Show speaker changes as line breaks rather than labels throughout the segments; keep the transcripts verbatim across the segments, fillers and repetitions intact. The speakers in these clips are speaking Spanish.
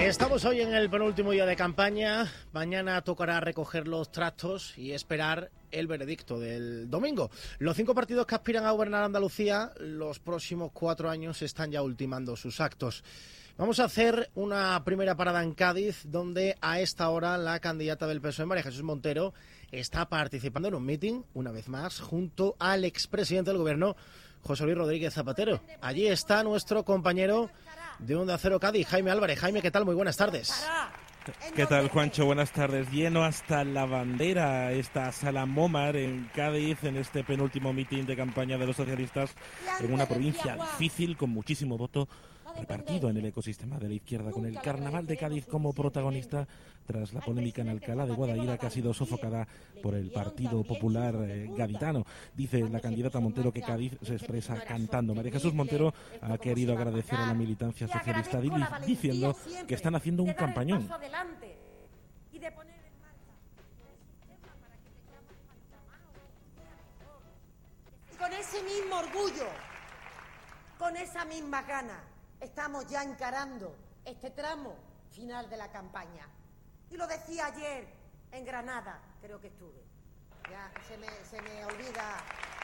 Estamos hoy en el penúltimo día de campaña. Mañana tocará recoger los trastos y esperar el veredicto del domingo. Los cinco partidos que aspiran a gobernar Andalucía los próximos cuatro años están ya ultimando sus actos. Vamos a hacer una primera parada en Cádiz, donde a esta hora la candidata del P S O E, María Jesús Montero, está participando en un mitin, una vez más, junto al expresidente del Gobierno, José Luis Rodríguez Zapatero. Allí está nuestro compañero de Onda Cero Cádiz, Jaime Álvarez. Jaime, ¿qué tal? Muy buenas tardes.
¿Qué tal, Juancho? Buenas tardes. Lleno hasta la bandera esta sala Momar en Cádiz, en este penúltimo mitin de campaña de los socialistas, en una provincia difícil, con muchísimo voto repartido en el ecosistema de la izquierda, con el Carnaval de Cádiz como protagonista, tras la polémica en Alcalá de Guadaira, que ha sido sofocada por el Partido Popular eh, gaditano. Dice la candidata Montero que Cádiz se expresa cantando. María Jesús Montero ha querido agradecer a la militancia socialista diciendo que están haciendo un campañón.
Con ese mismo orgullo, con esa misma gana, estamos ya encarando este tramo final de la campaña. Y lo decía ayer en Granada, creo que estuve. Ya se me, se me olvida.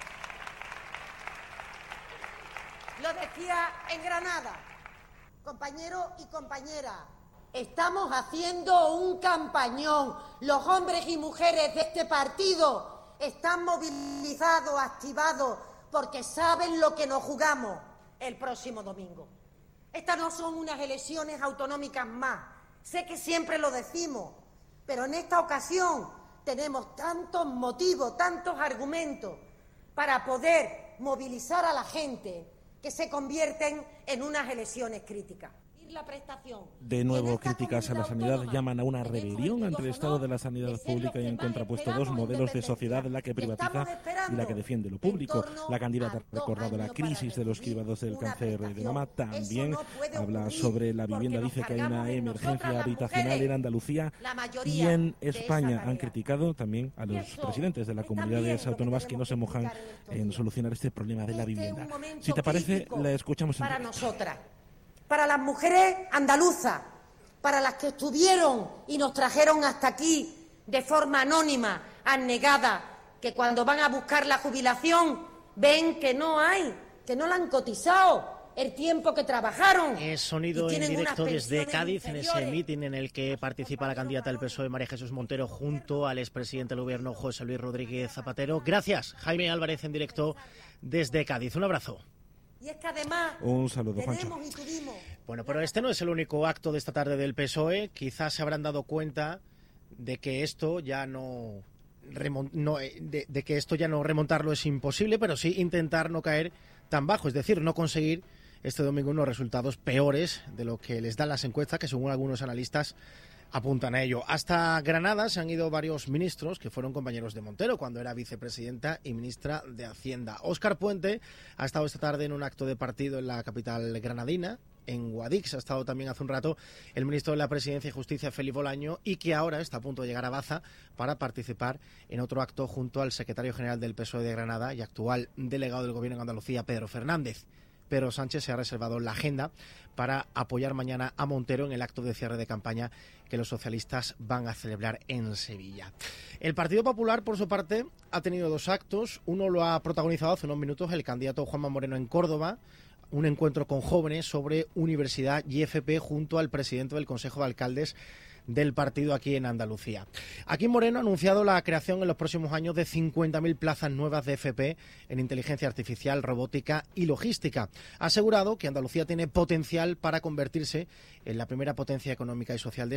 Lo decía en Granada, compañeros y compañeras. Estamos haciendo un campañón. Los hombres y mujeres de este partido están movilizados, activados, porque saben lo que nos jugamos el próximo domingo. Estas no son unas elecciones autonómicas más. Sé que siempre lo decimos, pero en esta ocasión tenemos tantos motivos, tantos argumentos para poder movilizar a la gente que se convierten en unas elecciones críticas. La prestación.
De nuevo, críticas a la sanidad llaman a una rebelión ante el estado de la sanidad pública y han contrapuesto dos modelos de sociedad, la que privatiza y la que defiende lo público. La candidata ha recordado la crisis de los cribados del cáncer de mama. También habla sobre la vivienda, dice que hay una emergencia habitacional en Andalucía y en España. Han criticado también a los presidentes de las comunidades autónomas que no se mojan en solucionar este problema de la vivienda. Si te parece, la escuchamos en
para nosotras. Para las mujeres andaluzas, para las que estuvieron y nos trajeron hasta aquí de forma anónima, abnegada, que cuando van a buscar la jubilación ven que no hay, que no la han cotizado el tiempo que trabajaron.
Es sonido en directo desde Cádiz, en ese mitin en el que participa la candidata del P S O E, María Jesús Montero, junto al expresidente del Gobierno, José Luis Rodríguez Zapatero. Gracias, Jaime Álvarez, en directo desde Cádiz. Un abrazo.
Y es que además
un saludo, Juancho.
Bueno, pero este no es el único acto de esta tarde del P S O E. Quizás se habrán dado cuenta de que esto ya no, remont, no de, de que esto ya no remontarlo es imposible, pero sí intentar no caer tan bajo, es decir, no conseguir este domingo unos resultados peores de lo que les dan las encuestas, que según algunos analistas apuntan a ello. Hasta Granada se han ido varios ministros que fueron compañeros de Montero cuando era vicepresidenta y ministra de Hacienda. Óscar Puente ha estado esta tarde en un acto de partido en la capital granadina. En Guadix ha estado también hace un rato el ministro de la Presidencia y Justicia, Félix Bolaño, y que ahora está a punto de llegar a Baza para participar en otro acto junto al secretario general del P S O E de Granada y actual delegado del Gobierno en Andalucía, Pedro Fernández. Pedro Sánchez se ha reservado la agenda para apoyar mañana a Montero en el acto de cierre de campaña que los socialistas van a celebrar en Sevilla. El Partido Popular, por su parte, ha tenido dos actos. Uno lo ha protagonizado hace unos minutos el candidato Juanma Moreno en Córdoba, un encuentro con jóvenes sobre universidad y F P junto al presidente del Consejo de Alcaldes del partido aquí en Andalucía. Aquí Moreno ha anunciado la creación en los próximos años de cincuenta mil plazas nuevas de F P en inteligencia artificial, robótica y logística. Ha asegurado que Andalucía tiene potencial para convertirse en la primera potencia económica y social de